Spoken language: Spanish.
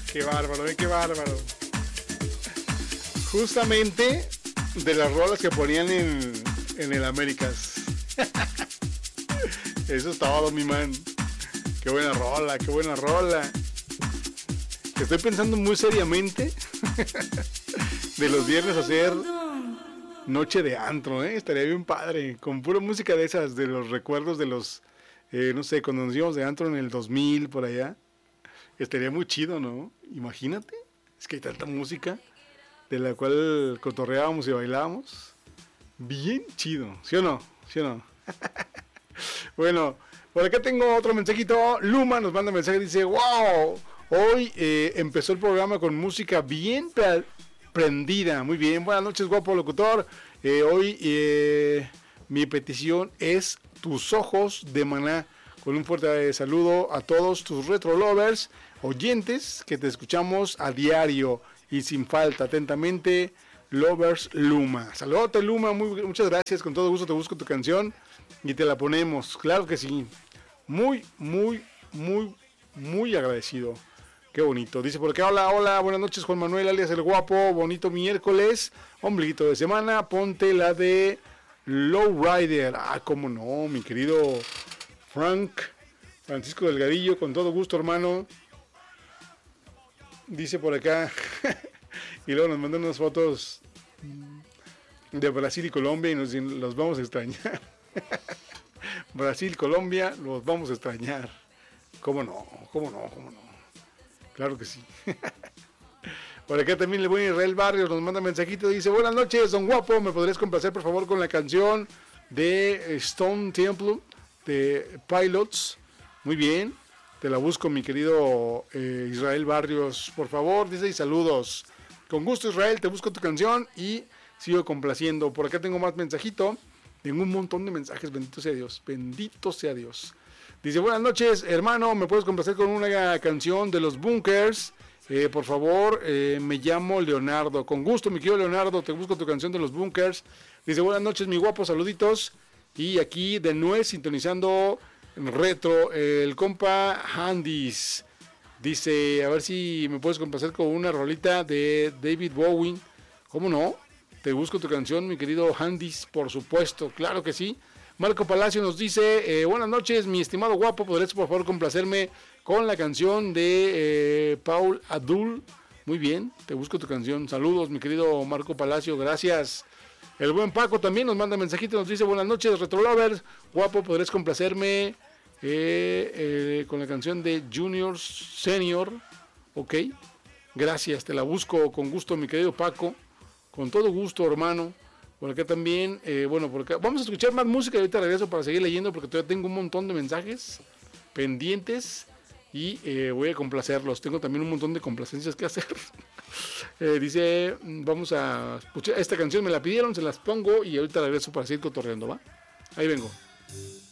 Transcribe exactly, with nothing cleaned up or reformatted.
Qué bárbaro, ¿eh? Qué bárbaro. Justamente de las rolas que ponían en, en el Américas. Eso es todo, mi man. Qué buena rola, qué buena rola. Estoy pensando muy seriamente de los viernes hacer noche de antro, ¿eh? Estaría bien padre, con pura música de esas, de los recuerdos de los, eh, no sé, cuando nos íbamos de antro en el dos mil, por allá. Estaría muy chido, ¿no? Imagínate, es que hay tanta música de la cual cotorreábamos y bailábamos. Bien chido, ¿sí o no? ¿Sí o no? Bueno, por acá tengo otro mensajito. Luma nos manda un mensaje, dice, wow, hoy eh, empezó el programa con música bien pre- prendida. Muy bien, buenas noches, guapo locutor. Eh, hoy eh, mi petición es Tus Ojos de Maná. Con un fuerte saludo a todos tus retro lovers, oyentes que te escuchamos a diario y sin falta. Atentamente, Lovers Luma. Saludote, Luma, muy, muchas gracias. Con todo gusto te busco tu canción y te la ponemos. Claro que sí. Muy, muy, muy, muy agradecido. Qué bonito. Dice por acá, hola, hola, buenas noches, Juan Manuel, alias El Guapo. Bonito miércoles, ombliguito de semana. Ponte la de Lowrider. Ah, cómo no, mi querido Frank, Francisco Delgadillo, con todo gusto, hermano. Dice por acá, y luego nos mandan unas fotos de Brasil y Colombia y nos los vamos a extrañar. Brasil, Colombia, los vamos a extrañar. ¿Cómo no? ¿Cómo no? ¿Cómo no? Claro que sí. Por acá también el buen Israel Barrios nos manda un mensajito, dice, buenas noches, don Guapo, ¿me podrías complacer por favor con la canción de Stone Temple de Pilots? Muy bien, te la busco, mi querido eh, Israel Barrios, por favor, dice, y saludos. Con gusto, Israel, te busco tu canción y sigo complaciendo. Por acá tengo más mensajito, tengo un montón de mensajes, bendito sea Dios, bendito sea Dios. Dice, buenas noches, hermano, ¿me puedes complacer con una canción de los Bunkers? Eh, por favor, eh, me llamo Leonardo. Con gusto, mi querido Leonardo, te busco tu canción de los Bunkers. Dice, buenas noches, mi guapo, saluditos. Y aquí de nuez, sintonizando retro, eh, el compa Handys. Dice, a ver si me puedes complacer con una rolita de David Bowie. ¿Cómo no? Te busco tu canción, mi querido Handys, por supuesto, claro que sí. Marco Palacio nos dice, eh, buenas noches, mi estimado guapo, ¿podrías por favor complacerme con la canción de eh, Paul Abdul? Muy bien, te busco tu canción. Saludos, mi querido Marco Palacio, gracias. El buen Paco también nos manda mensajito, nos dice, buenas noches, Retrolovers, guapo, ¿podrías complacerme eh, eh, con la canción de Junior Senior? Ok, gracias, te la busco con gusto, mi querido Paco, con todo gusto, hermano. Por acá también, eh, bueno, por acá vamos a escuchar más música y ahorita regreso para seguir leyendo porque todavía tengo un montón de mensajes pendientes y eh, voy a complacerlos. Tengo también un montón de complacencias que hacer. eh, dice, vamos a escuchar esta canción, me la pidieron, se las pongo y ahorita regreso para seguir cotorreando, ¿va? Ahí vengo.